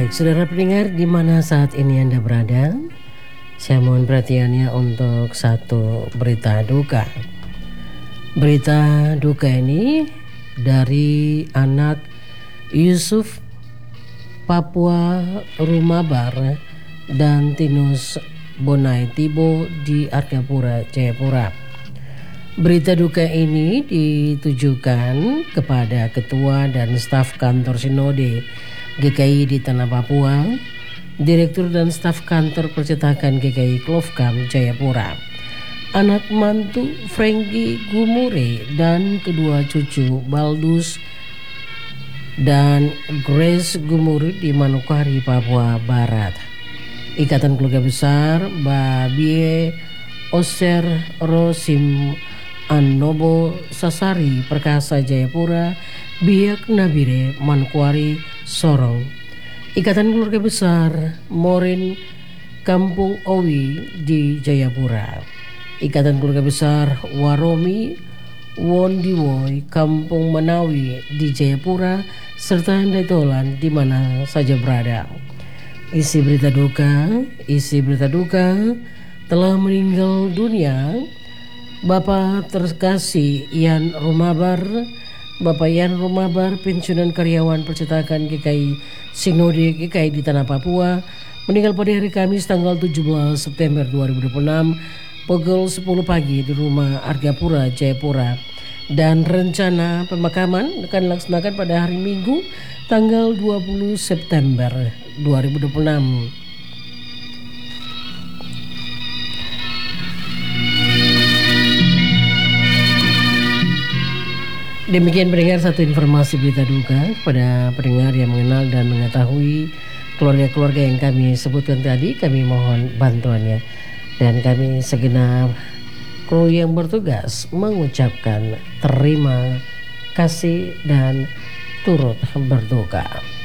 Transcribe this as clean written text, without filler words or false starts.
Baik, saudara pendengar, di mana saat ini Anda berada, saya mohon perhatiannya untuk satu berita duka. Berita duka ini dari anak Yusuf Papua Rumabar dan Tinus Bonai Tibo di Argapura, Jayapura. Berita duka ini ditujukan kepada Ketua dan Staf Kantor Sinode GKI di Tanah Papua, Direktur dan Staf Kantor Percetakan GKI Klofkam Jayapura, anak mantu Franky Gumure dan kedua cucu Baldus dan Grace Gumure di Manokwari, Papua Barat. Ikatan Keluarga Besar Babie Oser Rosim Anobo Sasari Perkasa Jayapura, Biak Nabire Manokwari Sorong. Ikatan Keluarga Besar Morin Kampung Owi di Jayapura. Ikatan Keluarga Besar Waromi Wondiwoy Kampung Manawi di Jayapura serta Daitolan di mana saja berada. Isi berita duka telah meninggal dunia Bapak terkasih Ian Rumabar, Bapak Ian Rumabar, pensiunan karyawan percetakan GKI Sinode GKI di Tanah Papua, meninggal pada hari Kamis tanggal 17 September 2026 pukul 10 pagi di rumah Argapura, Jayapura. Dan rencana pemakaman akan dilaksanakan pada hari Minggu tanggal 20 September 2026. Demikian pendengar satu informasi berita duka kepada pendengar yang mengenal dan mengetahui keluarga-keluarga yang kami sebutkan tadi. Kami mohon bantuannya dan kami segenap kru yang bertugas mengucapkan terima kasih dan turut berduka.